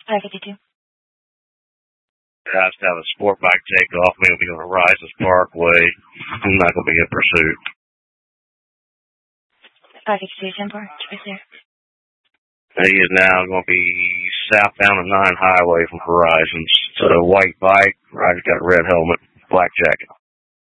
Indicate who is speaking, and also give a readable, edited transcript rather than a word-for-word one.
Speaker 1: 552.
Speaker 2: I just have a sport bike take off. Maybe we'll be on Horizons Parkway. I'm not going to be in pursuit.
Speaker 1: 552, 10 4. Choice there.
Speaker 2: He is now going to be southbound of 9 Highway from Horizons. It's a white bike. Rider's got a red helmet, black jacket.